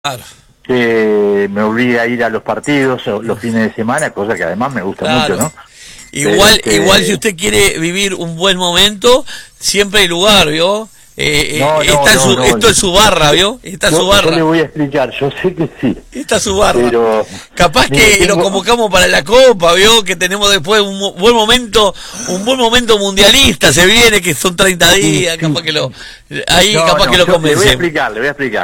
Claro. Que me obliga a ir a los partidos los fines de semana, cosa que además me gusta mucho, ¿no? Igual si usted quiere vivir un buen momento, siempre hay lugar, ¿vio? Esto es su barra, ¿vio? Su barra. Yo le voy a explicar, yo sé que sí. Esta es su barra. Pero, capaz que lo convocamos para la Copa, ¿vio? Que tenemos después un buen momento mundialista, se viene, que son 30 días, capaz que lo convencemos. Le voy a explicar.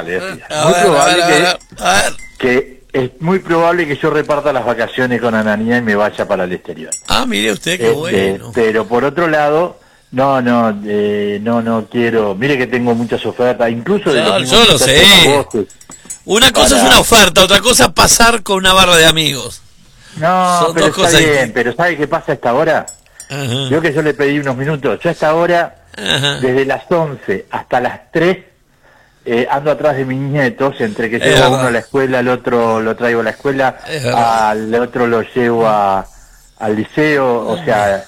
Que es muy probable que yo reparta las vacaciones con Ananía y me vaya para el exterior. Ah, mire usted, qué bueno. Pero por otro lado, no quiero. Mire que tengo muchas ofertas, incluso de los yo lo sé. Una cosa es una oferta, otra cosa es pasar con una barra de amigos. No, son pero está bien, pero ¿sabe qué pasa a esta hora? Yo que yo le pedí unos minutos. Yo a esta hora, desde las 11 hasta las 3, ando atrás de mis nietos, entre que llevo a uno a la escuela, al otro lo traigo a la escuela, al otro lo llevo al liceo, o sea,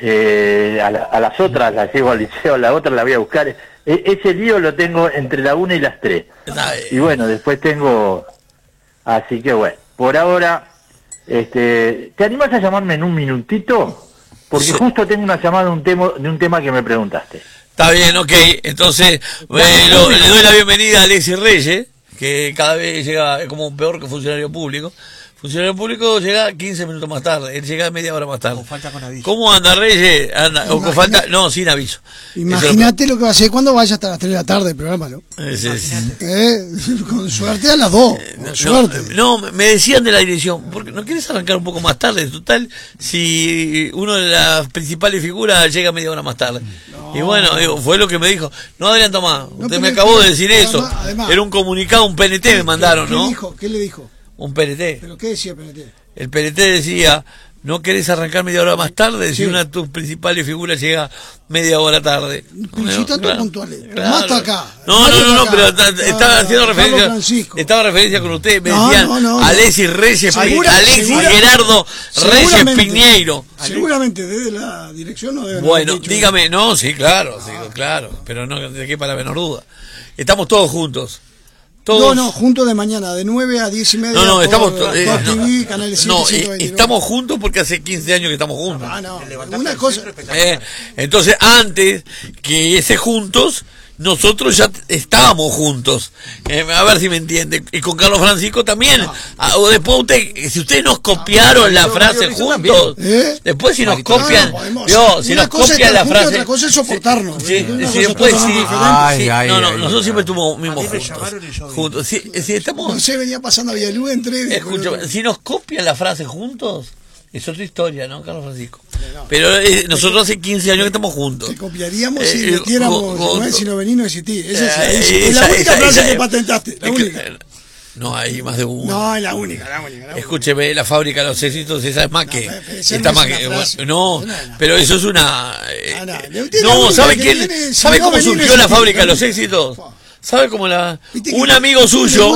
a las otras las llevo al liceo, a la otra la voy a buscar. Ese lío lo tengo entre la 1 y las 3. Y bueno, después tengo... Así que bueno, por ahora, ¿te animás a llamarme en un minutito? Porque justo tengo una llamada de un tema que me preguntaste. Está bien, ok. Entonces, le doy la bienvenida a Alexis Reyes, que cada vez llega como peor que funcionario público. Funcionario público llega 15 minutos más tarde, él llega media hora más tarde. O falta con aviso. ¿Cómo anda, Reyes? ¿O con falta? No, sin aviso. Imagínate lo que va a hacer cuando vaya hasta las 3 de la tarde el programa, ¿no? Con suerte a las 2. No, me decían de la dirección, porque ¿no quieres arrancar un poco más tarde? Total, si uno de las principales figuras llega media hora más tarde. No. Y bueno, fue lo que me dijo. No, Adrián Tomás, usted me acabó de decir eso. Además, era un comunicado, un PNT me mandaron, ¿no? ¿Qué le dijo? Un PNT. ¿Pero qué decía el PNT? El PNT decía, ¿no querés arrancar media hora más tarde? Si una de tus principales figuras llega media hora tarde. Tanto puntuales. Mato acá. No, pero estaba haciendo referencia con usted. Me decían Alexis Reyes, Alexis Gerardo Reyes Piñeiro. Seguramente desde la dirección no deben Bueno, dígame, no, sí, claro, pero no de qué para la menor duda. Estamos todos juntos. ¿Todos? No, juntos de mañana, de 9 a 10 y media. Estamos TV, canales 7, estamos juntos porque hace 15 años que estamos juntos. Una cosa. Entonces, antes que ese juntos, nosotros ya estábamos juntos. A ver si me entiende. Y con Carlos Francisco también. O después si ustedes nos copiaron la frase juntos, después si nos copian, si nos copian la frase. Otra cosa es soportarnos. Nosotros siempre estuvimos juntos. Si estamos. No se venía pasando a Villaluz entre. Escucha, si nos copian la frase juntos, es otra historia, ¿no, Carlos Francisco? Pero nosotros hace 15 años que estamos juntos. Te copiaríamos si metiéramos si no venís no existís. Es la única frase que patentaste. La única. No, hay más de una. No, es la única. Escúcheme, la fábrica de los éxitos, esa es más que... pero eso es una... ¿sabe cómo surgió la fábrica de los éxitos? ¿Sabe cómo un amigo suyo,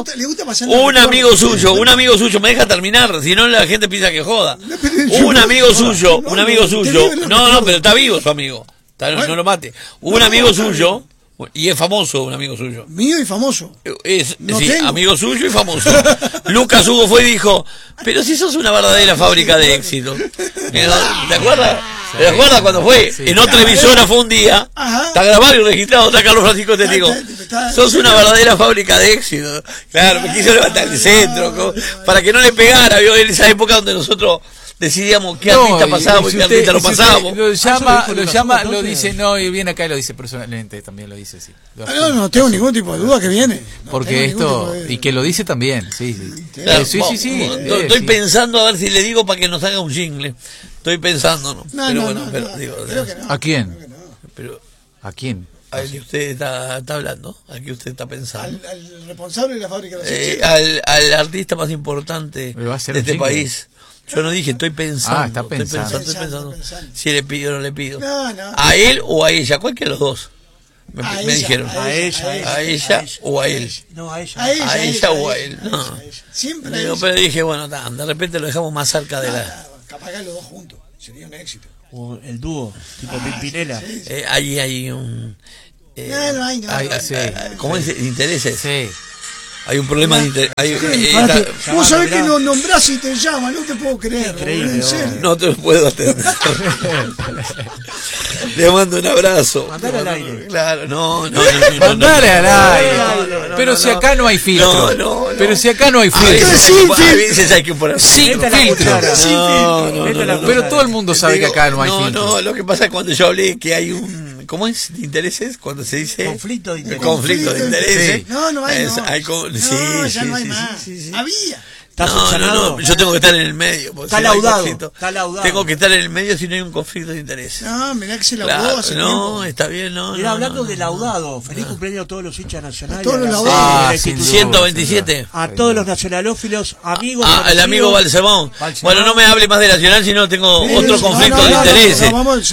me deja terminar, si no la gente piensa que joda. Un amigo suyo, pero está vivo su amigo, no lo mate. Un amigo suyo, y es famoso, un amigo suyo. Mío y famoso. Amigo suyo y famoso. Lucas Hugo fue y dijo, pero si sos una verdadera fábrica de éxito. ¿Te acuerdas? ¿Te acuerdas cuando fue? En otra emisora fue un día, está grabado y registrado, está Carlos Francisco Testigo. Sos una verdadera fábrica de éxito. Claro, me quiso levantar el centro, para que no le pegara, ¿vio? En esa época donde nosotros decidíamos qué artista pasábamos y qué artista no pasábamos. Lo llama, lo dice, y viene acá y lo dice personalmente, también lo dice, sí. No tengo ningún tipo de duda que viene. Porque y que lo dice también, sí. Estoy pensando a ver si le digo para que nos haga un jingle. Estoy pensando, ¿no? ¿A quién? Pero, ¿a quién? Aquí usted está hablando, aquí usted está pensando. Al responsable de la fábrica de al artista más importante de este país. Yo no dije, estoy pensando. Está pensando. Estoy pensando. Si le pido o no le pido. ¿A él o a ella? ¿Cuál que los dos? Me dijeron. A ella o a él. No, a ella. A ella o a él. No. Siempre. Pero dije, bueno, de repente lo dejamos más cerca de la... Capaz que los dos juntos. Sería un éxito. O el dúo, tipo Pimpinela. Ahí hay un... no hay. ¿Cómo dice? ¿Intereses? Sí. Hay un problema de interés. Vos sabés que nos nombrás y te llaman, no te puedo creer. Increíble, en serio. No te lo puedo atender. Le mando un abrazo. Mandar al aire. Claro, no. Mandar al aire. Pero si acá no hay filtro. No. Pero si acá no hay A filtro. veces hay que poner Sin filtro. Pero todo el mundo sabe que acá no hay filtro. No, lo que pasa es cuando yo hablé que hay un... ¿Cómo es? ¿De intereses? Cuando se dice... Conflicto de intereses. Conflicto de intereses. Sí. No hay. Sí, no hay más. Sí. Había. No, yo tengo que estar en el medio. Está laudado. Tengo que estar en el medio si no hay un conflicto de intereses. No, mirá que se laudó hace tiempo. Está bien, Mira, hablando de laudado, feliz cumpleaños a todos los hinchas nacionales. A todos los laudados. 127. A todos los nacionalófilos, amigos. El amigo Balsemón. Bueno, no me hable más de Nacional, sino tengo otro conflicto de intereses.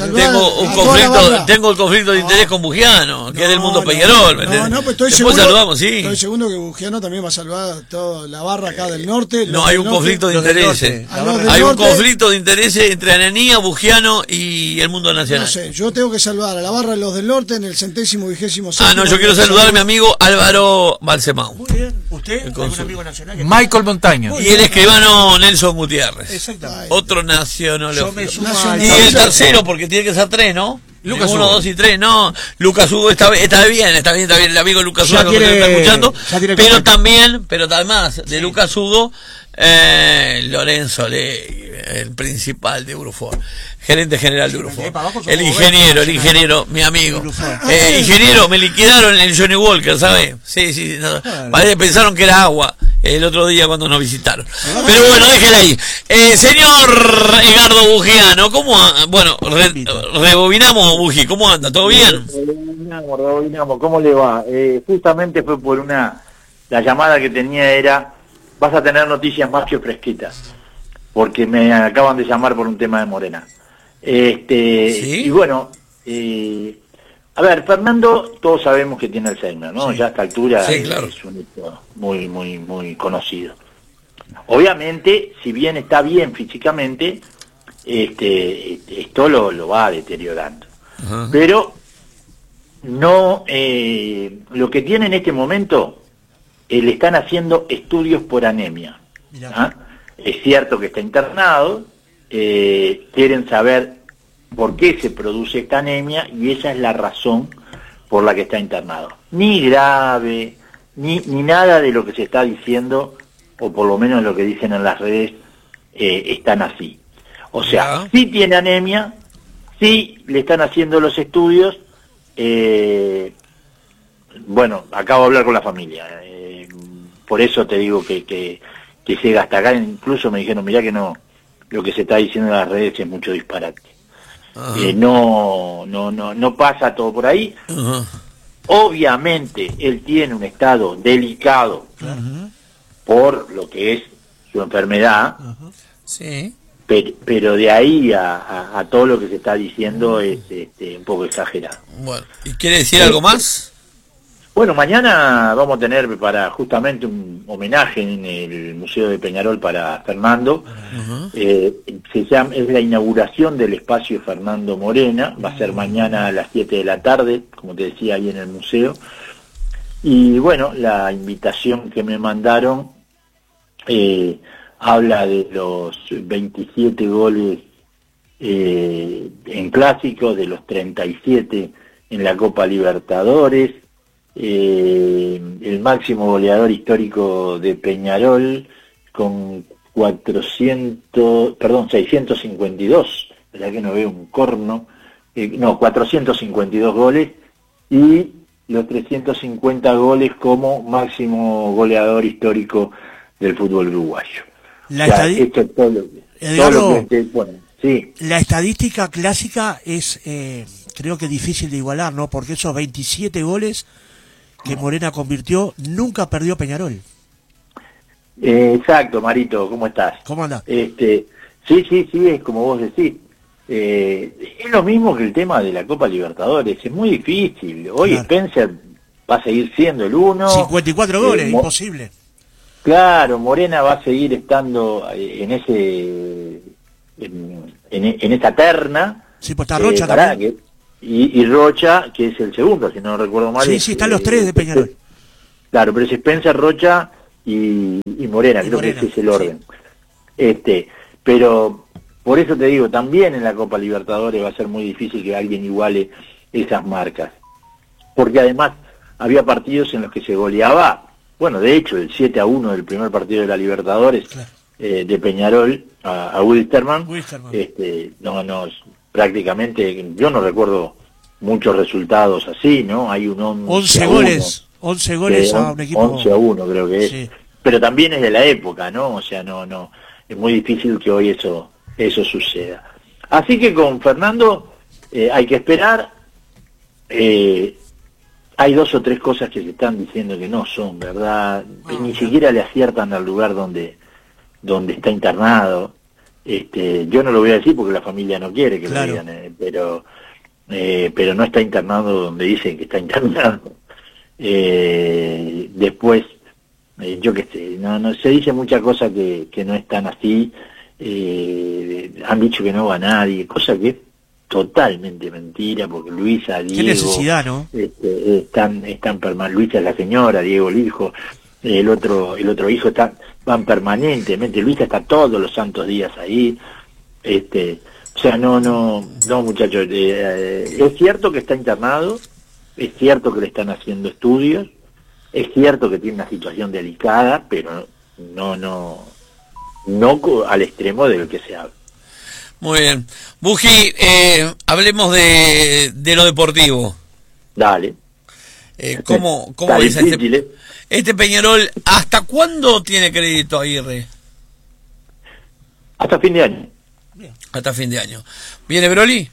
Tengo el conflicto de interés con Bugiano, que es del mundo Peñarol. Pues estoy seguro. Saludamos, sí. Estoy seguro que Bugiano también va a salvar a toda la barra acá del norte. No, hay un conflicto de intereses. Hay un conflicto de intereses entre Ananía, Bugiano y el mundo nacional. No sé, yo tengo que saludar a la barra de los del norte en el 127º. No, yo quiero saludar a mi amigo Álvaro Balsemão. Muy bien, usted es un amigo nacional. Michael Montaño. Y el escribano Nelson Gutiérrez. Exactamente. Otro nacional. Y el tercero, porque tiene que ser 3, ¿no? Lucas 1, 2 y 3, no. Lucas Hugo está bien. El amigo Lucas Hugo que está escuchando. Pero además de Lucas Hugo, Lorenzo Ley, el principal de Eurofor, gerente general de Eurofor. El ingeniero, mi amigo. Ingeniero, me liquidaron el Johnny Walker, ¿sabes? Sí. Pensaron que era agua el otro día cuando nos visitaron. Pero bueno, déjela ahí. Señor Edgardo Bugiano, ¿cómo bueno, rebobinamos, Bugi, ¿cómo anda? ¿Todo bien? Rebobinamos, ¿cómo le va? Justamente fue por la llamada que tenía era, vas a tener noticias más que fresquitas, porque me acaban de llamar por un tema de Morena. ¿Sí? Y bueno, a ver, Fernando, todos sabemos que tiene Alzheimer, ¿no? Sí. Ya a esta altura claro. Es un hecho muy conocido. Obviamente, si bien está bien físicamente, esto lo va deteriorando. Uh-huh. Pero no, lo que tiene en este momento, le están haciendo estudios por anemia. ¿Ah? Es cierto que está internado, quieren saber por qué se produce esta anemia y esa es la razón por la que está internado. Ni grave, ni nada de lo que se está diciendo, o por lo menos lo que dicen en las redes, están así. O sea, sí tiene anemia, sí le están haciendo los estudios, bueno, acabo de hablar con la familia, por eso te digo que llega hasta acá, incluso me dijeron, mirá que no, lo que se está diciendo en las redes es mucho disparate. No pasa todo por ahí. Uh-huh. Obviamente él tiene un estado delicado por lo que es su enfermedad. Uh-huh. Sí. Pero de ahí a todo lo que se está diciendo es un poco exagerado. Bueno, ¿y quiere decir algo más? Bueno, mañana vamos a tener justamente un homenaje en el Museo de Peñarol para Fernando. Uh-huh. Es la inauguración del espacio Fernando Morena, va a ser mañana a las 7 de la tarde, como te decía, ahí en el museo. Y bueno, la invitación que me mandaron habla de los 27 goles en clásicos, de los 37 en la Copa Libertadores, el máximo goleador histórico de Peñarol con 652, ¿verdad que no veo un corno? 452 goles y los 350 goles como máximo goleador histórico del fútbol uruguayo. La estadística clásica es creo que difícil de igualar, ¿no? Porque esos 27 goles que Morena convirtió, nunca perdió Peñarol. Exacto, Marito, ¿cómo estás? ¿Cómo andás? Sí, es como vos decís. Es lo mismo que el tema de la Copa Libertadores, es muy difícil. Hoy claro. Spencer va a seguir siendo el uno. 54 goles, imposible. Claro, Morena va a seguir estando en esa terna. Sí, pues está Rocha también. Y Rocha, que es el segundo, si no recuerdo mal. Sí, están los tres de Peñarol. Claro, pero es Spencer, Rocha y Morena, creo que ese es el orden. Sí. Pero por eso te digo, también en la Copa Libertadores va a ser muy difícil que alguien iguale esas marcas. Porque además había partidos en los que se goleaba, bueno, de hecho, el 7-1 del primer partido de la Libertadores, claro, de Peñarol a Wilstermann, prácticamente, yo no recuerdo muchos resultados así, ¿no? Hay un 11 goles. 11 goles a un equipo. 11-1 creo que es. Sí. Pero también es de la época, ¿no? O sea, no es muy difícil que hoy eso suceda. Así que con Fernando hay que esperar. Hay 2 o 3 cosas que se están diciendo que no son verdad. Ni siquiera le aciertan al lugar donde está internado. Yo no lo voy a decir porque la familia no quiere que lo digan, pero no está internado donde dicen que está internado. Después, yo qué sé, no se dice muchas cosas que no están así. Han dicho que no va nadie, cosa que es totalmente mentira, porque Luisa, Diego, qué necesidad, ¿no? Están permanentes. Luisa es la señora, Diego el hijo, el otro hijo van permanentemente. Luisa está todos los santos días ahí. O sea, no muchachos, es cierto que está internado, es cierto que le están haciendo estudios, es cierto que tiene una situación delicada, pero no al extremo del que se habla. Muy bien. Buji, hablemos de lo deportivo. Dale. ¿Cómo es este Peñarol? ¿Hasta cuándo tiene crédito, Aguirre? Hasta fin de año. Hasta fin de año. ¿Viene Broly?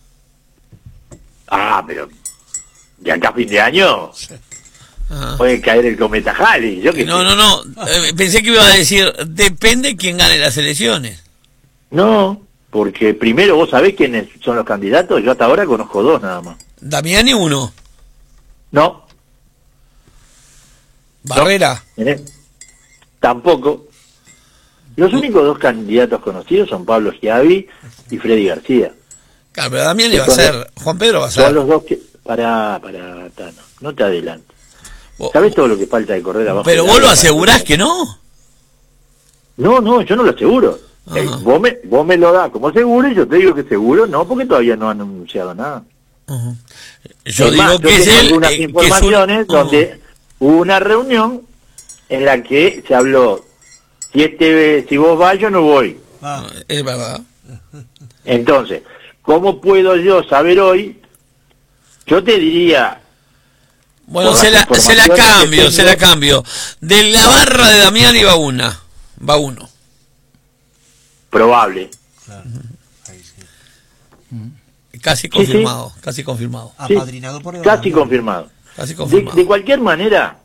Pero de acá a fin de año puede caer el cometa Halley. No. Pensé que iba a decir, depende quién gane las elecciones. No, porque primero vos sabés quiénes son los candidatos. Yo hasta ahora conozco 2 nada más. ¿Damiani uno? No. ¿Barrera? No. Tampoco. Los únicos 2 candidatos conocidos son Pablo Schiavi y Freddy García. Claro, pero Damiani va a ser, Juan Pedro va a ser. Son los 2 que... Para, Tano, no te adelantes. ¿Sabés todo lo que falta de correr abajo? Pero vos lo asegurás que no. No, yo no lo aseguro. Vos me lo das como seguro y yo te digo que seguro no, porque todavía no han anunciado nada. Yo digo que es algunas informaciones donde hubo una reunión en la que se habló, si vos vas yo no voy. Es verdad. Entonces, ¿cómo puedo yo saber hoy? Yo te diría... Bueno, se la cambio. De la barra de Damiani va uno. Probable. Claro. Ahí sí. Casi confirmado, casi confirmado. Apadrinado por casi confirmado. Casi confirmado. De cualquier manera...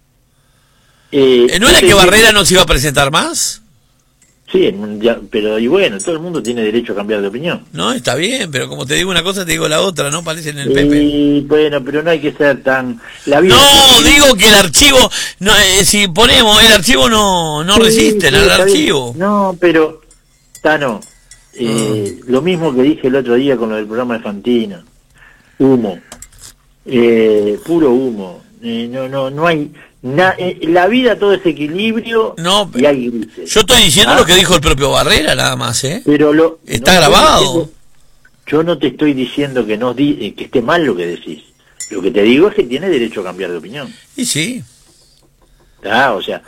¿No era que Barrera no se iba a presentar más? Sí, pero y bueno, todo el mundo tiene derecho a cambiar de opinión. No, está bien, pero como te digo una cosa, te digo la otra, ¿no? Parece en el Pepe. Y bueno, pero no hay que ser tan... digo que el archivo, si ponemos, el archivo no resiste al archivo. No, pero, Tano, lo mismo que dije el otro día con lo del programa de Fantino. Humo. Puro humo. No hay... la vida todo es equilibrio y hay grises. Yo estoy diciendo lo que dijo el propio Barrera nada más, pero está grabado. Yo no te estoy diciendo que esté mal lo que decís. Lo que te digo es que tiene derecho a cambiar de opinión. Y sí. O sea,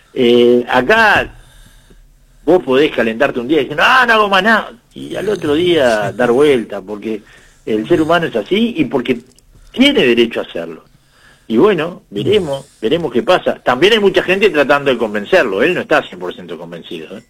acá vos podés calentarte un día diciendo, no hago más nada, y al otro día dar vuelta, porque el ser humano es así y porque tiene derecho a hacerlo. Y bueno, veremos qué pasa. También hay mucha gente tratando de convencerlo. Él no está 100% convencido.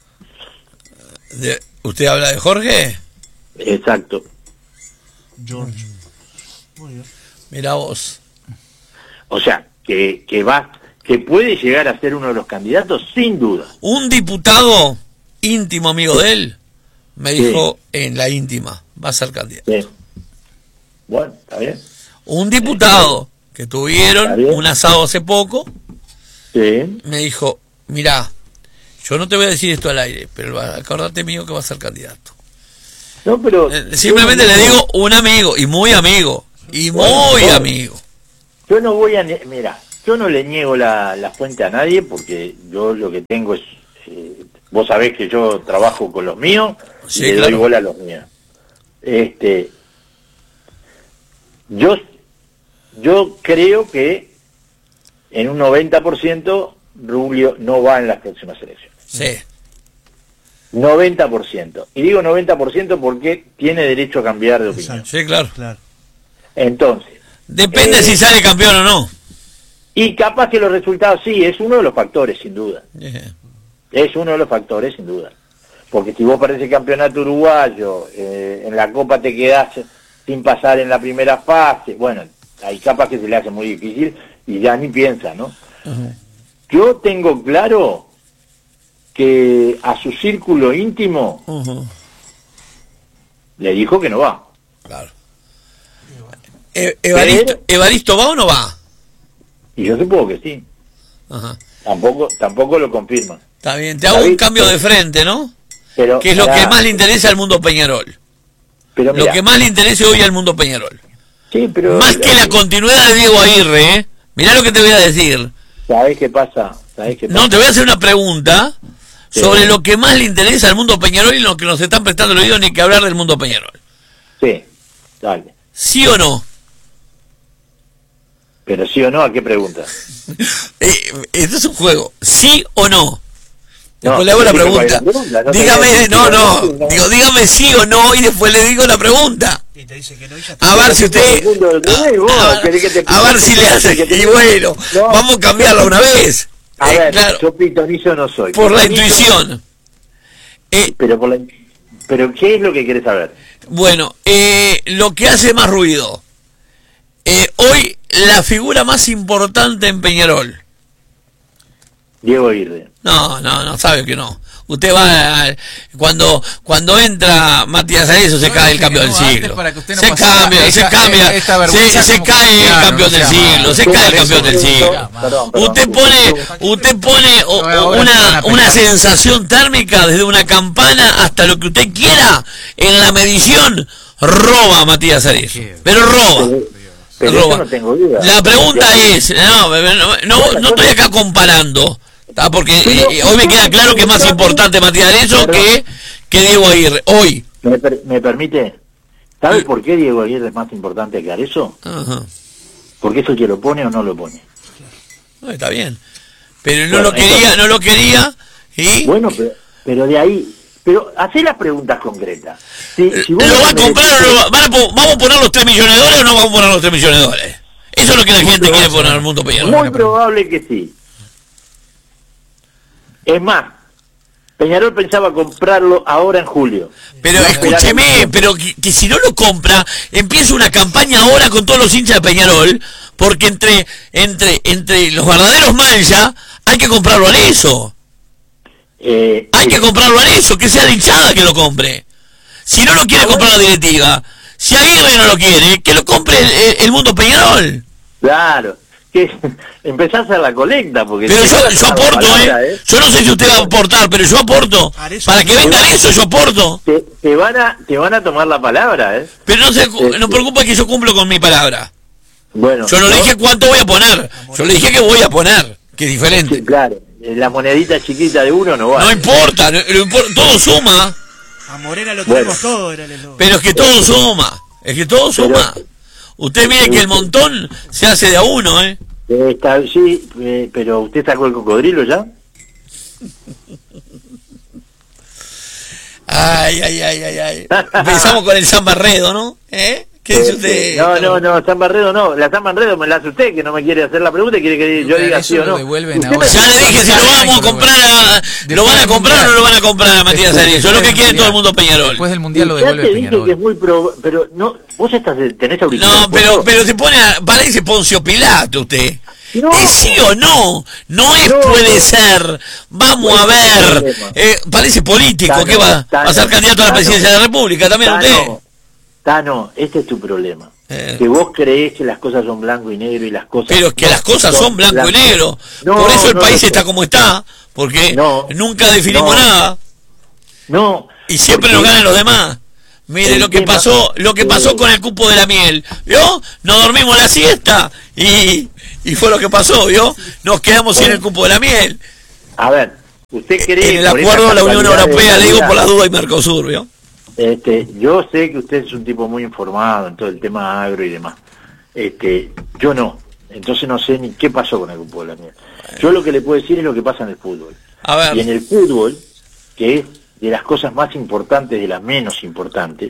¿Usted habla de Jorge? Exacto. George. Muy bien. Mirá vos. O sea, que puede llegar a ser uno de los candidatos, sin duda. Un diputado íntimo amigo de él me dijo en la íntima, va a ser candidato. Sí. Bueno, está bien. Un diputado que tuvieron un asado hace poco, me dijo, mirá, yo no te voy a decir esto al aire, pero acordate mío que va a ser candidato. No, pero... simplemente le digo un amigo, y muy amigo, amigo. Yo no voy a... Mirá, yo no le niego la fuente a nadie, porque yo lo que tengo es, vos sabés que yo trabajo con los míos, sí, y le doy bola a los míos. Yo creo que en un 90% Rubio no va en las próximas elecciones. Sí. 90%. Y digo 90% porque tiene derecho a cambiar de opinión. Sí, claro. Entonces. Depende si sale campeón o no. Y capaz que los resultados, sí, es uno de los factores, sin duda. Es uno de los factores, sin duda. Porque si vos perdés el campeonato uruguayo, en la Copa te quedás sin pasar en la primera fase, bueno, ahí capaz que se le hace muy difícil y ya ni piensa, ¿no? Yo tengo claro que a su círculo íntimo le dijo que no va. Claro. ¿Evaristo va o no va? Y yo supongo que sí. Tampoco lo confirma. Está bien, te hago un cambio de frente, ¿no? Pero, que es lo que más le interesa al mundo Peñarol. Pero mirá, lo que más le interesa hoy al mundo Peñarol. Sí, pero más que la continuidad de Diego Aguirre, ¿eh? Mirá lo que te voy a decir. ¿Sabés qué pasa? No, te voy a hacer una pregunta sobre lo que más le interesa al mundo Peñarol y lo que nos están prestando el oído, ni que hablar del mundo Peñarol. Sí, dale. ¿Sí o no? Pero sí o no, ¿a qué pregunta? Esto es un juego. ¿Sí o no? Después No, le hago la pregunta. No dígame, dígame sí o no y después le digo la pregunta. Y te dice que no, a ver si usted... A ver si le hace... Y bueno, vamos a cambiarla una vez. A ver, claro, yo pitonizo no soy. Por la intuición. Pero ¿qué es lo que querés saber? Bueno, lo que hace más ruido. Hoy la figura más importante en Peñarol. Diego Aguirre. No, sabe que no. Usted va cuando entra Matías Arezzo se cae el campeón del siglo. Se cae el campeón del siglo, se cae el campeón del siglo. Usted pone una sensación térmica desde una campana hasta lo que usted quiera en la medición, roba Matías Arezzo, pero roba. Pero yo no tengo duda. La pregunta es, no estoy acá comparando. Porque hoy me queda claro que es más importante Matías Arezzo que Diego Aguirre. Hoy. ¿Me permite? ¿Sabe por qué Diego Aguirre es más importante que Arezzo? Porque eso que lo pone o no lo pone. No, está bien. Pero no lo quería y... Bueno, pero de ahí... Pero hacé las preguntas concretas. Si ¿Lo va a comprar o no vamos a poner los 3 millones de dólares o no vamos a poner los 3 millones de dólares? Eso es lo que la gente quiere poner al mundo Peñarol. Muy probable que sí. Es más, Peñarol pensaba comprarlo ahora en julio. Pero escúcheme, pero que si no lo compra, empieza una campaña ahora con todos los hinchas de Peñarol, porque entre los verdaderos mancha hay que comprarlo a eso. Hay que comprarlo a eso, que sea la hinchada que lo compre. Si no lo quiere comprar la directiva, si Aguirre no lo quiere, que lo compre el mundo Peñarol. Claro. Empezás a hacer la colecta porque pero yo aporto, yo no sé si usted va a aportar, pero yo aporto para que vendan eso, yo aporto. Te van a tomar la palabra, pero no preocupa que yo cumplo con mi palabra. Bueno, yo no le dije cuánto voy a poner, yo le dije que voy a poner, que es diferente. Sí, claro, la monedita chiquita de uno no va. No importa, todo suma. A Morena lo tenemos todo, pero es que todo suma, Usted mire que el montón se hace de a uno, sí, pero ¿usted sacó el cocodrilo ya? Ay. Empezamos con el San Barredo, ¿no? ¿Qué dice usted? No, San Barredo no. La San Barredo me la hace usted, que no me quiere hacer la pregunta y quiere que yo diga sí o no. Ya le dije si lo vamos a comprar, ¿lo van a comprar o no lo van a comprar a Matías Arezzo? Eso es lo que quiere todo el mundo Peñarol. Después del Mundial lo devuelve Peñarol. Que es muy pero no, vos tenés auriculares. No, pero se pone, parece Poncio Pilato usted. No. ¿Es sí o no? No es puede ser. Vamos a ver. Parece político. ¿Qué va a ser candidato a la presidencia de la República? ¿También usted? Tano, este es tu problema. Que vos creés que las cosas son blanco y negro y las cosas... Pero es que las cosas son blanco y negro. Por eso el país está como está. Porque nunca definimos nada. Y siempre nos ganan los demás. Mire lo que pasó con el cupo de la miel. ¿Vio? Nos dormimos la siesta y fue lo que pasó, ¿vio? Nos quedamos sin el cupo de la miel. A ver, ¿usted cree... En el acuerdo de la Unión Europea, le digo por la duda, y Mercosur, ¿vio? Yo sé que usted es un tipo muy informado en todo el tema agro y demás. Yo no. Entonces no sé ni qué pasó con el cupo de la miel. Yo lo que le puedo decir es lo que pasa en el fútbol. A ver. Y en el fútbol, que es de las cosas más importantes, de las menos importantes,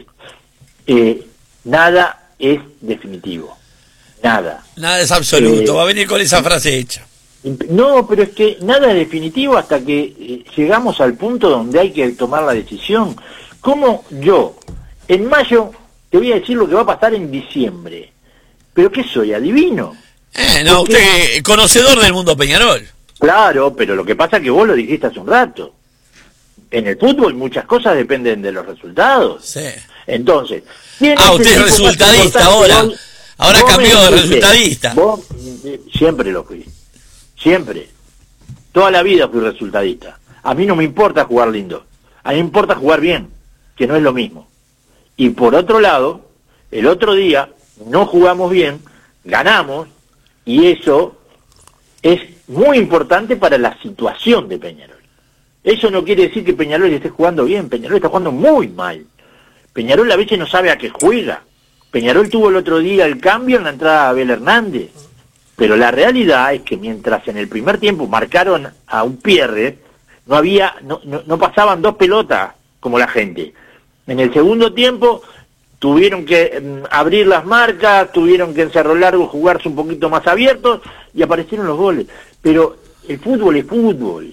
nada es definitivo. Nada. Nada es absoluto. Va a venir con esa frase hecha. No, pero es que nada es definitivo hasta que llegamos al punto donde hay que tomar la decisión. Como yo, en mayo, te voy a decir lo que va a pasar en diciembre. ¿Pero qué soy? ¿Adivino? No, usted conocedor del mundo Peñarol. Claro, pero lo que pasa es que vos lo dijiste hace un rato. En el fútbol muchas cosas dependen de los resultados. Sí. Entonces... usted es resultadista ahora. Ahora cambió de resultadista. Vos siempre lo fui. Siempre. Toda la vida fui resultadista. A mí no me importa jugar lindo. A mí me importa jugar bien, que no es lo mismo. Y por otro lado, el otro día no jugamos bien, ganamos, y eso es muy importante para la situación de Peñarol. Eso no quiere decir que Peñarol esté jugando bien, Peñarol está jugando muy mal. Peñarol a veces no sabe a qué juega. Peñarol tuvo el otro día el cambio en la entrada de Abel Hernández. Pero la realidad es que mientras en el primer tiempo marcaron a un Pierre, no pasaban dos pelotas como la gente. En el segundo tiempo tuvieron que abrir las marcas, tuvieron que en cerro largo jugarse un poquito más abiertos y aparecieron los goles. Pero el fútbol es fútbol.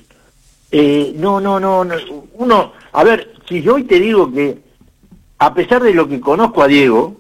Uno, a ver, si yo hoy te digo que a pesar de lo que conozco a Diego,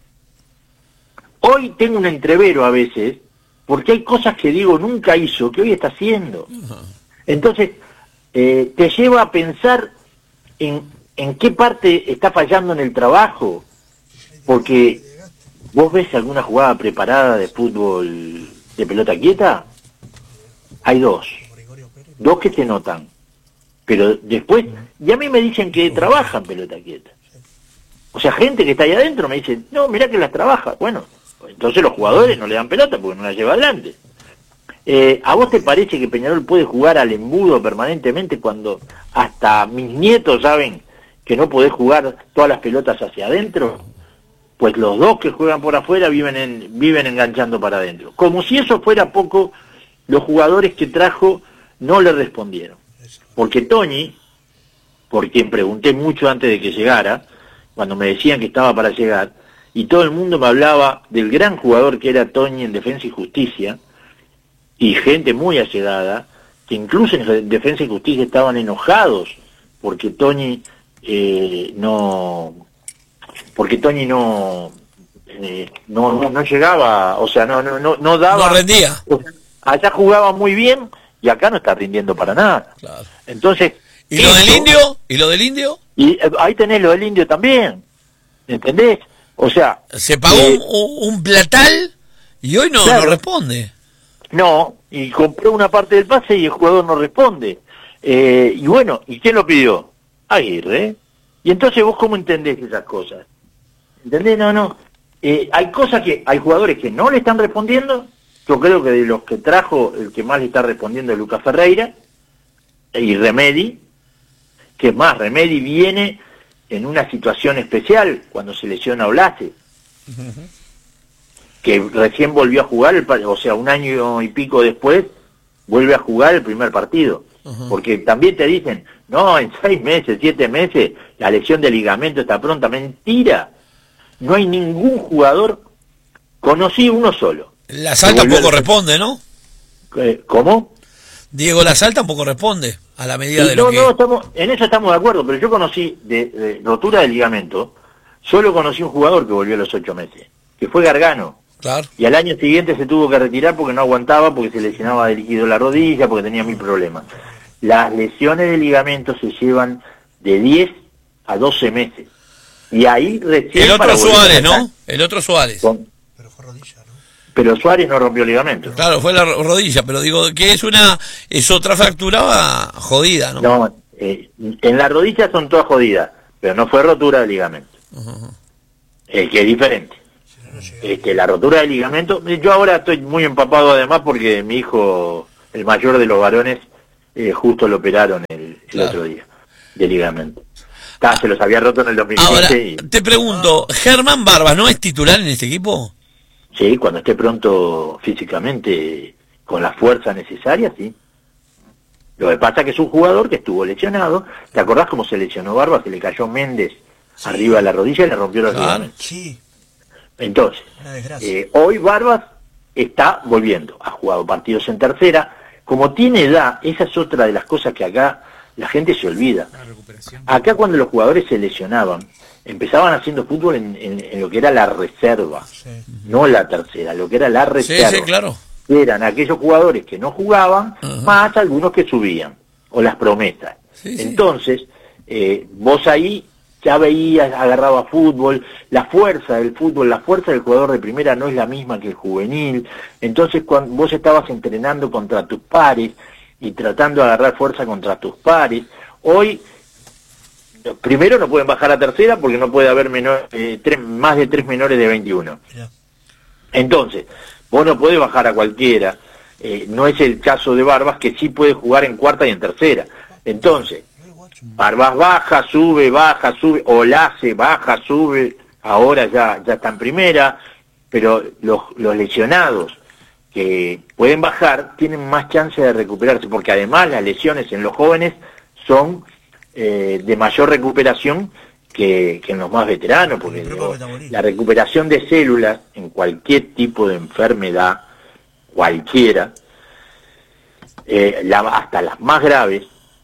hoy tengo un entrevero a veces, porque hay cosas que Diego nunca hizo, que hoy está haciendo. Entonces, te lleva a pensar en qué parte está fallando en el trabajo, porque vos ves alguna jugada preparada de fútbol de pelota quieta, hay dos que se notan, pero después, y a mí me dicen que trabajan pelota quieta. O sea, gente que está ahí adentro me dice, no, mirá que las trabaja. Bueno, entonces los jugadores no le dan pelota porque no la lleva adelante. ¿A vos te parece que Peñarol puede jugar al embudo permanentemente cuando hasta mis nietos saben que no podés jugar todas las pelotas hacia adentro? Pues los dos que juegan por afuera viven enganchando para adentro. Como si eso fuera poco, los jugadores que trajo no le respondieron. Porque Toñi, por quien pregunté mucho antes de que llegara, cuando me decían que estaba para llegar, y todo el mundo me hablaba del gran jugador que era Toñi en Defensa y Justicia, y gente muy allegada, que incluso en Defensa y Justicia estaban enojados porque Toñi no llegaba, o sea, no daba, no rendía. O sea, allá jugaba muy bien y acá no está rindiendo para nada. Claro. Entonces, ¿Y lo del indio? ¿Y lo del indio? Y ahí tenés lo del indio también, ¿entendés? O sea... Se pagó un platal y hoy no responde. No, y compró una parte del pase y el jugador no responde. Y bueno, ¿y quién lo pidió? Aguirre. Y entonces vos cómo entendés esas cosas. ¿Entendés? No. Hay cosas que, hay jugadores que no le están respondiendo. Yo creo que de los que trajo, el que más le está respondiendo es Lucas Ferreira y Remedi. Que es más, Remedi viene en una situación especial cuando se lesiona Olase, que recién volvió a jugar, o sea, un año y pico después, vuelve a jugar el primer partido. Porque también te dicen, no, en 6 meses, 7 meses, la lesión de ligamento está pronta. Mentira. No hay ningún jugador, conocí uno solo. La Sal tampoco responde, ¿no? ¿Cómo? Diego La Sal tampoco responde a la medida de lo que... En eso estamos de acuerdo, pero yo conocí de rotura de ligamento, solo conocí un jugador que volvió a los 8 meses, que fue Gargano. Claro. Y al año siguiente se tuvo que retirar porque no aguantaba, porque se lesionaba de líquido la rodilla, porque tenía 1000 problemas. Las lesiones de ligamento se llevan de 10 a 12 meses. Y ahí recién... El otro Suárez, ¿no? El otro Suárez. Pero fue rodilla, ¿no? Pero Suárez no rompió ligamento. Claro, fue la rodilla, pero digo que es otra fractura jodida, ¿no? No, en la rodilla son todas jodidas, pero no fue rotura de ligamento. Que es diferente. La rotura del ligamento. Yo ahora estoy muy empapado además porque mi hijo, el mayor de los varones, justo lo operaron el otro día de ligamento. Se los había roto en el 2015. Ahora, te pregunto, ¿Germán Barbas no es titular en este equipo? Sí, cuando esté pronto físicamente, con la fuerza necesaria, sí. Lo que pasa es que es un jugador que estuvo lesionado. ¿Te acordás cómo se lesionó Barbas? Que le cayó Méndez arriba de la rodilla y le rompió los ligamentos. Sí. Entonces, hoy Barbas está volviendo. Ha jugado partidos en tercera. Como tiene edad, esa es otra de las cosas que acá la gente se olvida. Acá cuando los jugadores se lesionaban, empezaban haciendo fútbol en lo que era la reserva, no la tercera, lo que era la reserva. Sí, claro. Eran aquellos jugadores que no jugaban, más algunos que subían, o las promesas. Entonces, vos ahí ya veías, agarraba fútbol, la fuerza del fútbol, la fuerza del jugador de primera no es la misma que el juvenil. Entonces, cuando vos estabas entrenando contra tus pares y tratando de agarrar fuerza contra tus pares, hoy, primero no pueden bajar a tercera porque no puede haber más de 3 menores de 21. Entonces, vos no podés bajar a cualquiera, no es el caso de Barbas, que sí puede jugar en cuarta y en tercera. Entonces, Barbas baja, sube, Olace baja, sube, ahora ya está en primera, pero los lesionados que pueden bajar tienen más chance de recuperarse, porque además las lesiones en los jóvenes son de mayor recuperación que en los más veteranos, porque la recuperación de células en cualquier tipo de enfermedad, cualquiera, hasta las más graves,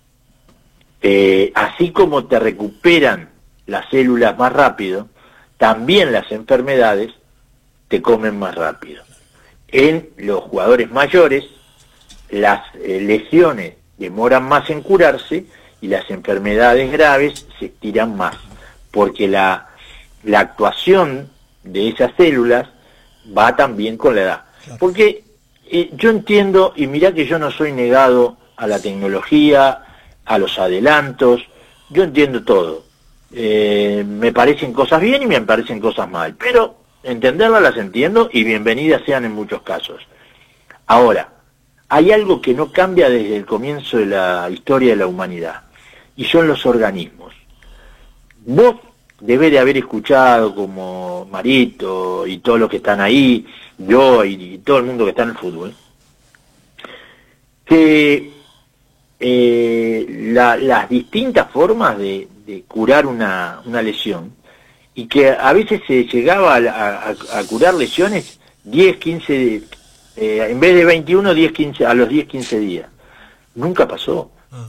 así como te recuperan las células más rápido, también las enfermedades te comen más rápido. En los jugadores mayores, las lesiones demoran más en curarse y las enfermedades graves se estiran más, porque la actuación de esas células va también con la edad. Porque yo entiendo, y mirá que yo no soy negado a la tecnología, a los adelantos, yo entiendo todo. Me parecen cosas bien y me parecen cosas mal, pero entenderlas las entiendo y bienvenidas sean en muchos casos. Ahora, hay algo que no cambia desde el comienzo de la historia de la humanidad, y son los organismos. Vos debés de haber escuchado, como Marito y todos los que están ahí, yo y todo el mundo que está en el fútbol, que las distintas formas de curar una lesión, y que a veces se llegaba a curar lesiones 10, 15, en vez de 21, 10, 15, a los 10, 15 días. Nunca pasó.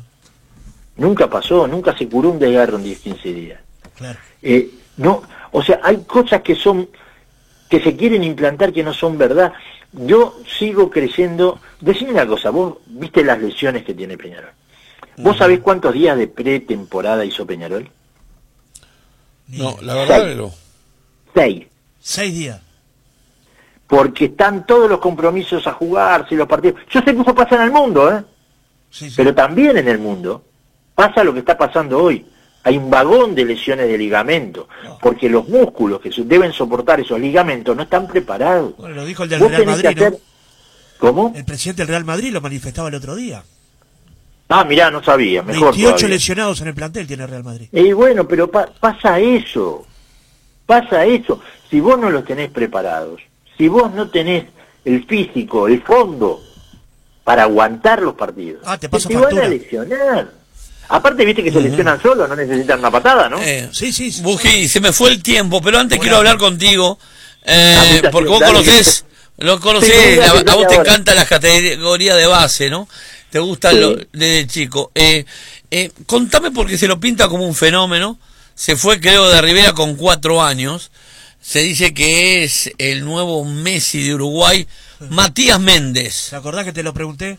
Nunca se curó un desgarro en 10, 15 días. Claro. No, o sea, hay cosas que se quieren implantar que no son verdad. Yo sigo creyendo. Decime una cosa, vos viste las lesiones que tiene Peñarol. ¿Vos sabés cuántos días de pretemporada hizo Peñarol? No, la verdad que no. 6. 6 días. Porque están todos los compromisos a jugarse, los partidos. Yo sé que eso pasa en el mundo, Sí. Pero también en el mundo pasa lo que está pasando hoy. Hay un vagón de lesiones de ligamento, porque los músculos que deben soportar esos ligamentos no están preparados. Bueno, lo dijo el del Real Madrid, ¿no? ¿Cómo? El presidente del Real Madrid lo manifestaba el otro día. Ah, mirá, no sabía. Mejor 28 todavía. lesionados en el plantel tiene el Real Madrid. Y bueno, pero pasa eso. Si vos no los tenés preparados, si vos no tenés el físico, el fondo para aguantar los partidos, te pasa te factura. van a lesionar. Aparte, viste que se lesionan solos, no necesitan una patada, ¿no? Sí. Buji, se me fue el tiempo, pero antes quiero hablar contigo, porque vos Lo conocés, a vos te encantan las categorías de base, ¿no? Te gusta desde chico. Contame, porque se lo pinta como un fenómeno. Se fue, creo, de Rivera con 4 años. Se dice que es el nuevo Messi de Uruguay, Matías Méndez. ¿Te acordás que te lo pregunté?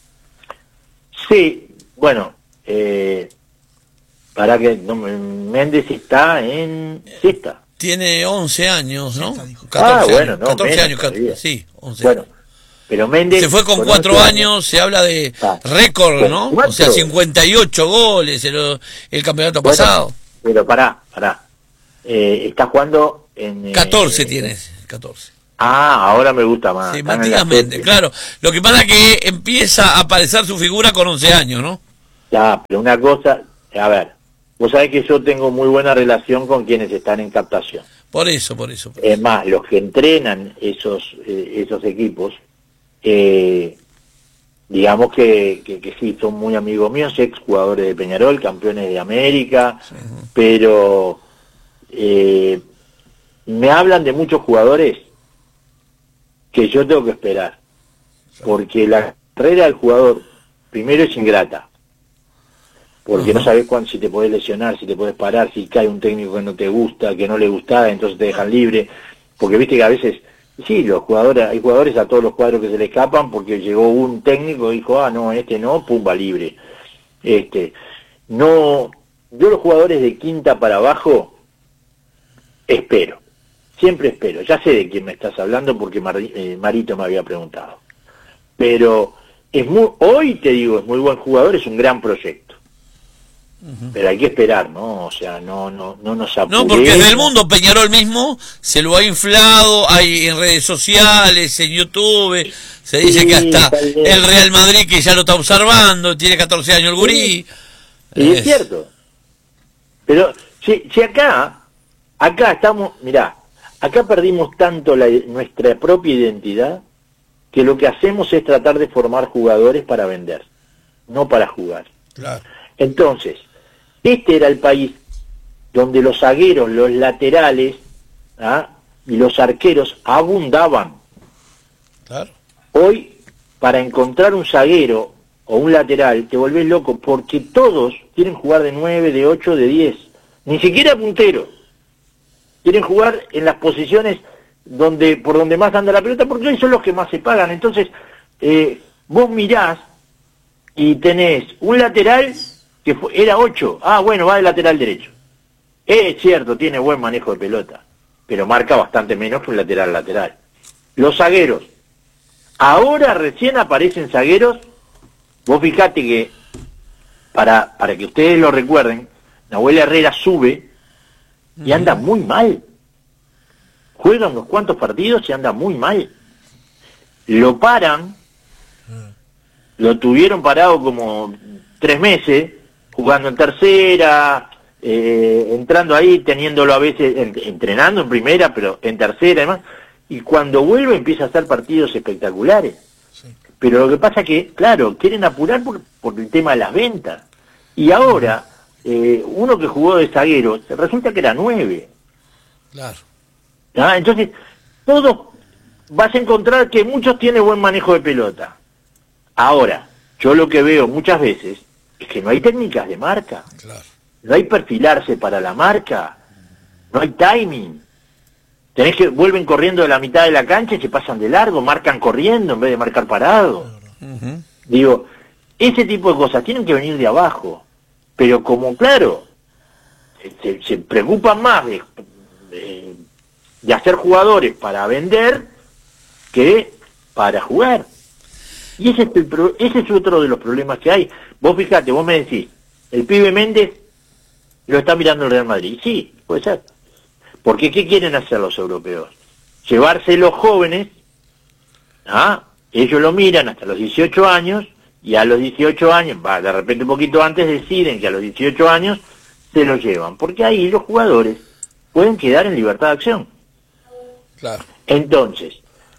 Sí, bueno, para que Méndez está en sexta. Tiene 11 años, ¿no? 14 años, 14 años, sí, 11. Bueno, pero Méndez se fue con 4 años, se habla de récord, ¿no? 4. O sea, 58 goles el campeonato pasado. Pero pará. Está jugando en... 14 tienes. 14. Ahora me gusta más. Sí, Matías Méndez, claro. Lo que pasa es que empieza a aparecer su figura con 11 años, ¿no? Ya, pero una cosa, a ver, vos sabés que yo tengo muy buena relación con quienes están en captación. Por eso. Es más, los que entrenan esos equipos, digamos que sí, son muy amigos míos, ex jugadores de Peñarol, campeones de América, pero me hablan de muchos jugadores que yo tengo que esperar, porque la carrera del jugador primero es ingrata, porque no sabes cuándo, si te podés lesionar, si te podés parar, si cae un técnico que no te gusta, que no le gusta, entonces te dejan libre, porque viste que a veces, sí, hay jugadores a todos los cuadros que se le escapan porque llegó un técnico y dijo, no, no, pumba, libre. No, yo los jugadores de quinta para abajo espero, siempre espero, ya sé de quién me estás hablando porque Marito me había preguntado, pero hoy te digo, es muy buen jugador, es un gran proyecto. Pero hay que esperar, ¿no? O sea, no nos apuremos. No, porque desde el mundo Peñarol mismo se lo ha inflado, hay en redes sociales, en YouTube, se dice que hasta el Real Madrid que ya lo está observando, tiene 14 años el gurí. Y es cierto. Pero si acá estamos, mirá, acá perdimos tanto nuestra propia identidad que lo que hacemos es tratar de formar jugadores para vender, no para jugar. Claro. Entonces, este era el país donde los zagueros, los laterales y los arqueros abundaban. Claro. Hoy, para encontrar un zaguero o un lateral, te volvés loco, porque todos quieren jugar de 9, de 8, de 10. Ni siquiera puntero. Quieren jugar en las posiciones por donde más anda la pelota, porque hoy son los que más se pagan. Entonces, vos mirás y tenés un lateral que era 8, bueno, va de lateral derecho. Es cierto, tiene buen manejo de pelota, pero marca bastante menos que un lateral. Los zagueros, ahora recién aparecen zagueros, vos fijate que, para que ustedes lo recuerden, Nahuel Herrera sube y anda muy mal. Juega unos cuantos partidos y anda muy mal. Lo paran, lo tuvieron parado como 3 meses, jugando en tercera, entrando ahí, teniéndolo a veces, entrenando en primera, pero en tercera además, y cuando vuelve empieza a hacer partidos espectaculares. Sí. Pero lo que pasa que, claro, quieren apurar por el tema de las ventas. Y ahora, uno que jugó de zaguero, resulta que era 9. Claro. Entonces, vas a encontrar que muchos tienen buen manejo de pelota. Ahora, yo lo que veo muchas veces es que no hay técnicas de marca, claro. No hay perfilarse para la marca, no hay timing. Vuelven corriendo de la mitad de la cancha y se pasan de largo, marcan corriendo en vez de marcar parado. Digo, ese tipo de cosas tienen que venir de abajo, pero como claro, se preocupan más de hacer jugadores para vender que para jugar. Y ese es otro de los problemas que hay. Vos fijate, vos me decís, el pibe Méndez lo está mirando el Real Madrid. Sí, puede ser. Porque ¿qué quieren hacer los europeos? Llevarse los jóvenes, ellos lo miran hasta los 18 años, y a los 18 años, de repente un poquito antes deciden que a los 18 años se lo llevan. Porque ahí los jugadores pueden quedar en libertad de acción. Claro. Entonces,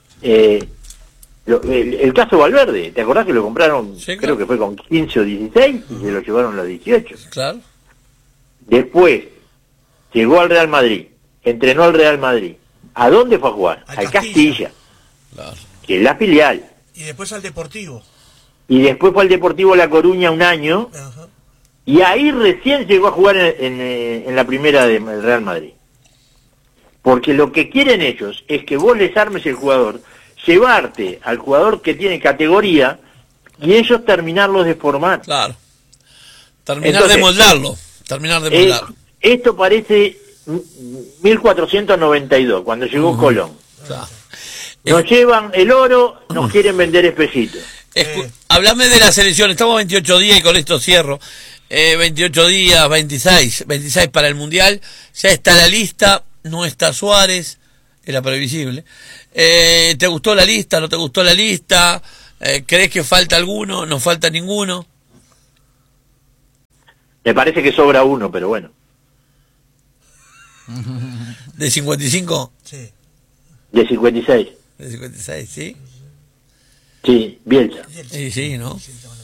el caso Valverde, ¿te acordás que lo compraron? Sí, claro. Creo que fue con 15 o 16 y se lo llevaron a los 18. Claro. Después llegó al Real Madrid, entrenó al Real Madrid. ¿A dónde fue a jugar? Al Castilla. Claro. Que es la filial. Y después al Deportivo. Y después fue al Deportivo La Coruña un año. Ajá. Y ahí recién llegó a jugar en la primera del Real Madrid. Porque lo que quieren ellos es que vos les armes el jugador, llevarte al jugador que tiene categoría y ellos terminarlos de formar. Claro. Terminar de moldarlo. Esto parece 1492, cuando llegó Colón. Claro. Nos llevan el oro, nos quieren vender espejitos. Hablame de la selección, estamos 28 días y con esto cierro. 28 días, 26 para el Mundial. Ya está la lista, no está Suárez. era previsible. ¿Te gustó la lista? ¿No te gustó la lista? ¿Crees que falta alguno? ¿No falta ninguno? Me parece que sobra uno, pero bueno. ¿De 55? Sí. De 56. ¿De 56, sí? Sí, Bielsa. Sí, sí, ¿no?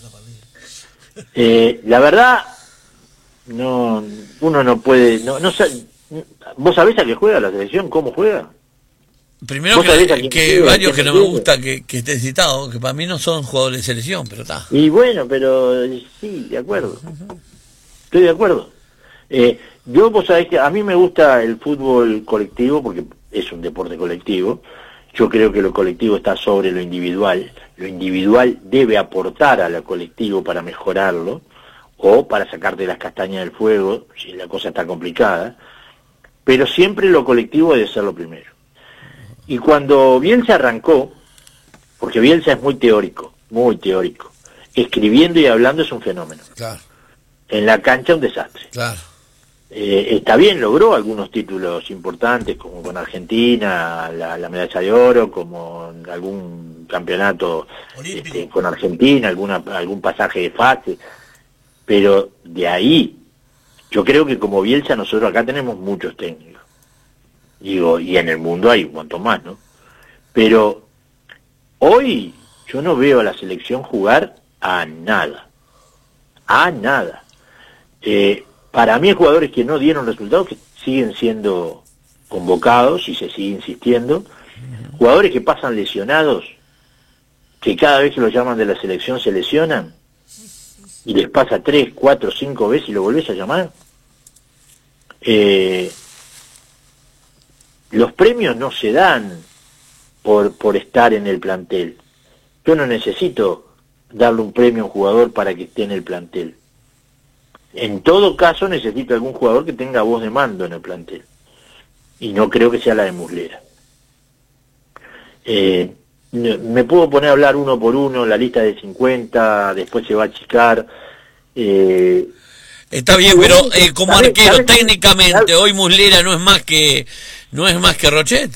La verdad, no, uno no puede, no ¿vos sabés a qué juega la selección? ¿Cómo juega? Primero que varios que no me gusta que esté citado, que para mí no son jugadores de selección, pero está. Y bueno, pero sí, de acuerdo. Estoy de acuerdo. Vos sabés que a mí me gusta el fútbol colectivo porque es un deporte colectivo. Yo creo que lo colectivo está sobre lo individual. Lo individual debe aportar a lo colectivo para mejorarlo o para sacarte las castañas del fuego si la cosa está complicada. Pero siempre lo colectivo debe ser lo primero. Y cuando Bielsa arrancó, porque Bielsa es muy teórico, escribiendo y hablando es un fenómeno. Claro. En la cancha un desastre. Claro. Está bien, logró algunos títulos importantes, como con Argentina, la medalla de oro, como algún campeonato con Argentina, algún pasaje de fase, pero de ahí, yo creo que como Bielsa nosotros acá tenemos muchos técnicos, digo, y en el mundo hay un montón más, ¿no? Pero hoy yo no veo a la selección jugar a nada. Para mí hay jugadores que no dieron resultados que siguen siendo convocados y se sigue insistiendo, jugadores que pasan lesionados, que cada vez que los llaman de la selección se lesionan, y les pasa 3, 4, 5 veces y lo volvés a llamar. Los premios no se dan por estar en el plantel. Yo no necesito darle un premio a un jugador para que esté en el plantel. En todo caso necesito algún jugador que tenga voz de mando en el plantel. Y no creo que sea la de Muslera. Me puedo poner a hablar uno por uno, la lista de 50, después se va a achicar. Está bien, pero como arquero, técnicamente, hoy Muslera no es más que Rochet.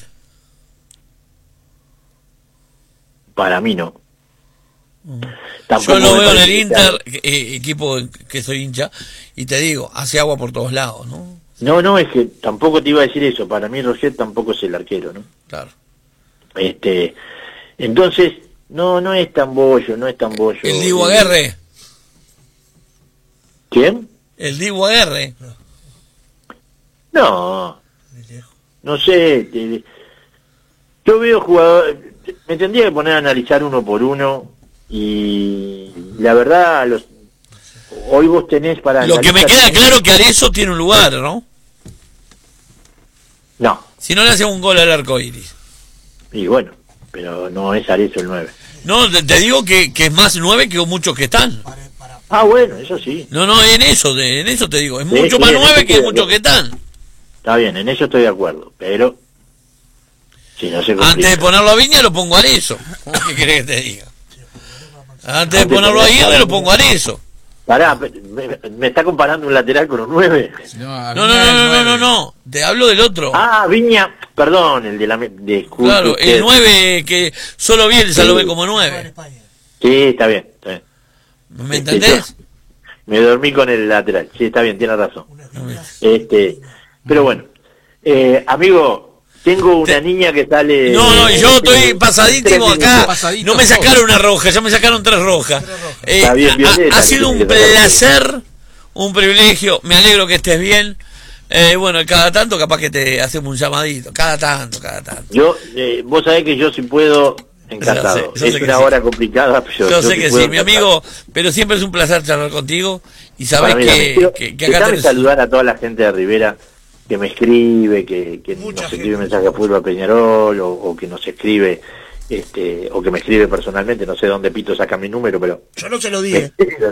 Para mí no. Yo lo veo en el Inter, equipo que soy hincha, y te digo, hace agua por todos lados, ¿no? No, es que tampoco te iba a decir eso. Para mí Rochet tampoco es el arquero, ¿no? Claro. Entonces, no es tan bollo. ¿El Dibu Aguerre? ¿Quién? ¿El Dibu Aguerre? No sé. Yo veo jugadores. Me tendría que poner a analizar uno por uno. Y la verdad, hoy vos tenés para... Lo que me queda claro que Arezzo tiene un lugar, ¿no? No. Si no le hace un gol al arco iris. Y bueno, pero no es Arezzo el 9. No, te digo que es más 9 que muchos que están. Ah, bueno, eso sí. No, en eso te digo. Es mucho más 9 que muchos que están. Está bien, en eso estoy de acuerdo, pero... Si no se complica. Antes de ponerlo a Viña lo pongo a Arezzo. ¿Qué querés que te diga? Antes de ponerlo ahí, lo pongo a Arezzo. Pará, ¿me está comparando un lateral con un 9? No. Te hablo del otro. Ah, Viña, perdón, el de claro, el 9 que solo Bielsa lo ve como 9. Sí, está bien. ¿Me entendés? Me dormí con el lateral. Sí, está bien, tiene razón. Pero bueno, amigo... Tengo una niña que sale... No, yo estoy pasadísimo acá. No me sacaron una roja, ya me sacaron 3 rojas. Ha sido un placer, un privilegio. Me alegro que estés bien. Bueno, cada tanto capaz que te hacemos un llamadito. Cada tanto. Vos sabés que yo si puedo, encantado. Es una hora complicada. Pero yo sé que sí, mi amigo. Pero siempre es un placer charlar contigo. Y sabés que acá tenés... saludar a toda la gente de Rivera que me escribe, que nos escribe mensaje a Fútbol Peñarol, o que nos escribe, o que me escribe personalmente, no sé dónde Pito saca mi número, pero... Yo no se lo dije.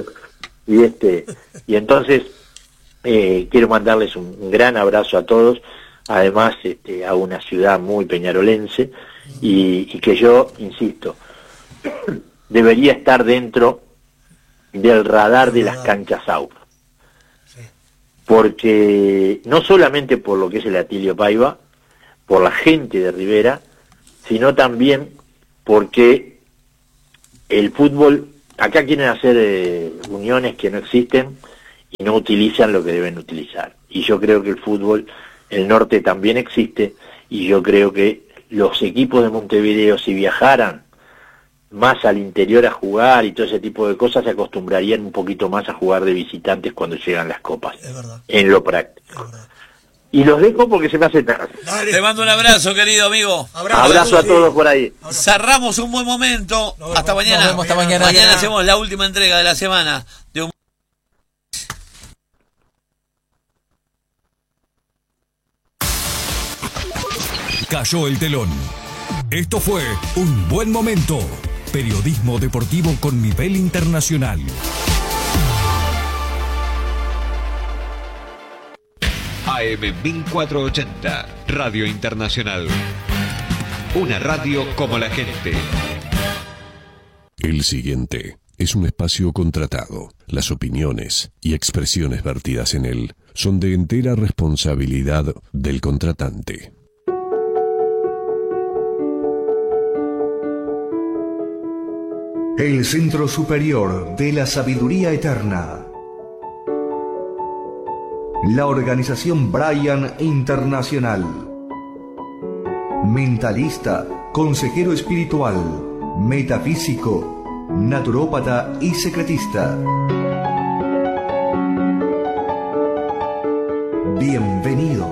Y entonces, quiero mandarles un gran abrazo a todos, además a una ciudad muy peñarolense, y que yo, insisto, debería estar dentro del radar de las canchas AUF. Porque no solamente por lo que es el Atilio Paiva, por la gente de Rivera, sino también porque el fútbol, acá quieren hacer uniones que no existen y no utilizan lo que deben utilizar. Y yo creo que el fútbol, el norte también existe, y yo creo que los equipos de Montevideo, si viajaran más al interior a jugar y todo ese tipo de cosas, se acostumbrarían un poquito más a jugar de visitantes cuando llegan las copas, en lo práctico. Y los dejo porque se me hace tarde. Dale. Te mando un abrazo, querido amigo. Abrazo a todos por ahí. Cerramos un buen momento. Hasta mañana. Hasta mañana. Mañana hacemos la última entrega de la semana de un... Cayó el telón. Esto fue Un Buen Momento. Periodismo deportivo con nivel internacional. AM 1480, Radio Internacional. Una radio como la gente. El siguiente es un espacio contratado. Las opiniones y expresiones vertidas en él son de entera responsabilidad del contratante. El Centro Superior de la Sabiduría Eterna. La organización Brian Internacional. Mentalista, consejero espiritual, metafísico, naturópata y secretista. Bienvenidos.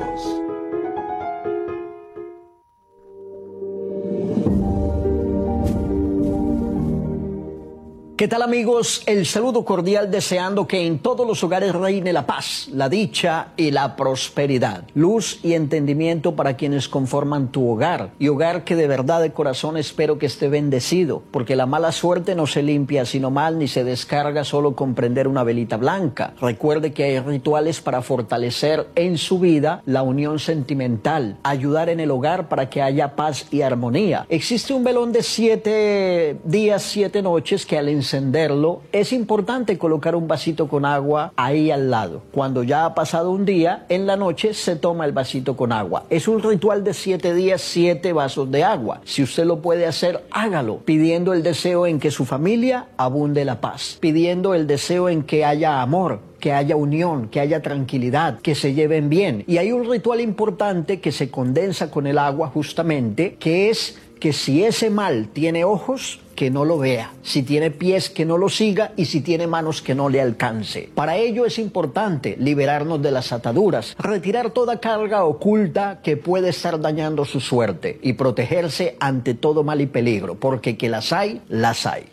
¿Qué tal, amigos? El saludo cordial, deseando que en todos los hogares reine la paz, la dicha y la prosperidad. Luz y entendimiento para quienes conforman tu hogar, y hogar que de verdad de corazón espero que esté bendecido, porque la mala suerte no se limpia sino mal, ni se descarga solo con prender una velita blanca. Recuerde que hay rituales para fortalecer en su vida la unión sentimental, ayudar en el hogar para que haya paz y armonía. Existe un velón de 7 días, 7 noches que al encenderlo, es importante colocar un vasito con agua ahí al lado. Cuando ya ha pasado un día, en la noche se toma el vasito con agua. Es un ritual de 7 días, 7 vasos de agua. Si usted lo puede hacer, hágalo, pidiendo el deseo en que su familia abunde la paz, pidiendo el deseo en que haya amor, que haya unión, que haya tranquilidad, que se lleven bien. Y hay un ritual importante que se condensa con el agua justamente, que es que si ese mal tiene ojos, que no lo vea, si tiene pies, que no lo siga, y si tiene manos, que no le alcance. Para ello es importante liberarnos de las ataduras, retirar toda carga oculta que puede estar dañando su suerte y protegerse ante todo mal y peligro, porque que las hay, las hay.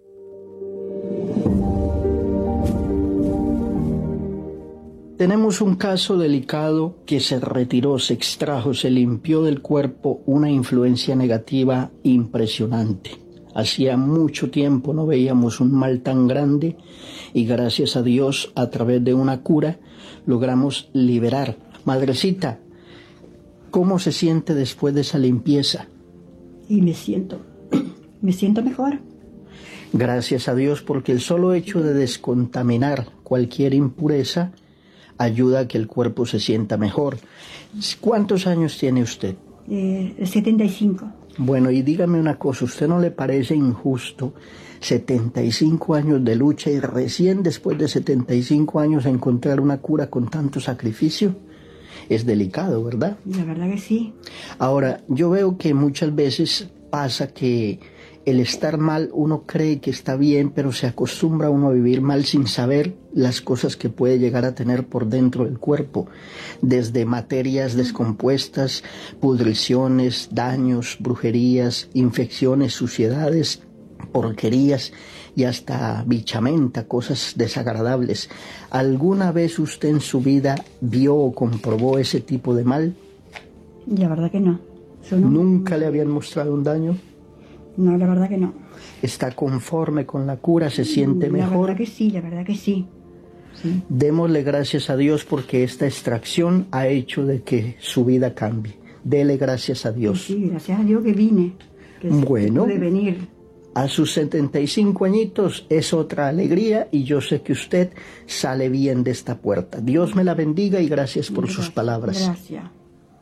Tenemos un caso delicado que se retiró, se extrajo, se limpió del cuerpo una influencia negativa impresionante. Hacía mucho tiempo no veíamos un mal tan grande y gracias a Dios, a través de una cura, logramos liberar. Madrecita, ¿cómo se siente después de esa limpieza? Y me siento mejor. Gracias a Dios, porque el solo hecho de descontaminar cualquier impureza ayuda a que el cuerpo se sienta mejor. ¿Cuántos años tiene usted? 75. Bueno, y dígame una cosa, ¿usted no le parece injusto 75 años de lucha y recién después de 75 años encontrar una cura con tanto sacrificio? Es delicado, ¿verdad? La verdad que sí. Ahora, yo veo que muchas veces pasa que el estar mal uno cree que está bien, pero se acostumbra uno a vivir mal sin saber las cosas que puede llegar a tener por dentro del cuerpo, desde materias descompuestas, pudriciones, daños, brujerías, infecciones, suciedades, porquerías y hasta bichamenta, cosas desagradables. ¿Alguna vez usted en su vida vio o comprobó ese tipo de mal? La verdad que no. ¿Nunca le habían mostrado un daño? No, la verdad que no. ¿Está conforme con la cura? ¿Se siente mejor? La verdad que sí, la verdad que sí. Sí. Démosle gracias a Dios porque esta extracción ha hecho de que su vida cambie. Dele gracias a Dios. Sí, gracias a Dios que vine. Que bueno, pude venir. A sus 75 añitos es otra alegría y yo sé que usted sale bien de esta puerta. Dios me la bendiga y gracias por sus palabras. Gracias.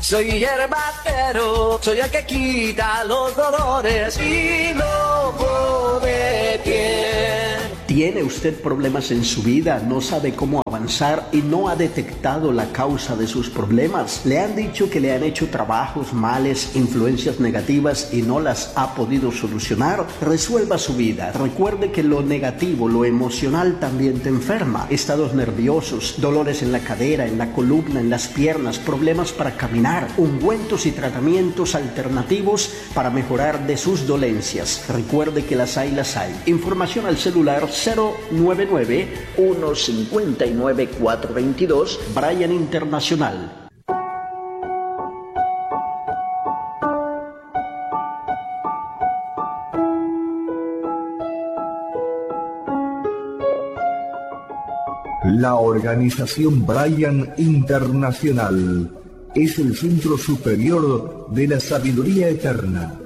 Soy hierbatero, soy el que quita los dolores y lobo de piel. ¿Tiene usted problemas en su vida? ¿No sabe cómo avanzar y no ha detectado la causa de sus problemas? ¿Le han dicho que le han hecho trabajos, males, influencias negativas y no las ha podido solucionar? Resuelva su vida. Recuerde que lo negativo, lo emocional también te enferma. Estados nerviosos, dolores en la cadera, en la columna, en las piernas, problemas para caminar, ungüentos y tratamientos alternativos para mejorar de sus dolencias. Recuerde que las hay. Información al celular 099-159-422, Bryan Internacional. La organización Bryan Internacional es el centro superior de la sabiduría eterna,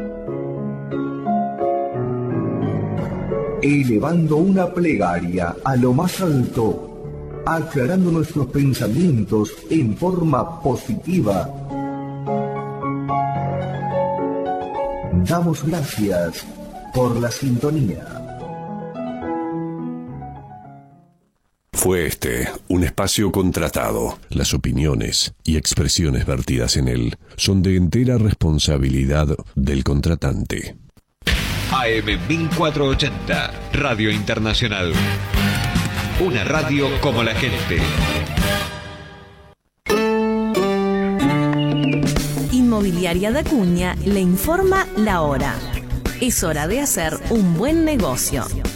elevando una plegaria a lo más alto, aclarando nuestros pensamientos en forma positiva. Damos gracias por la sintonía. Fue este un espacio contratado. Las opiniones y expresiones vertidas en él son de entera responsabilidad del contratante. AM 1480, Radio Internacional. Una radio como la gente. Inmobiliaria de Acuña le informa la hora. Es hora de hacer un buen negocio.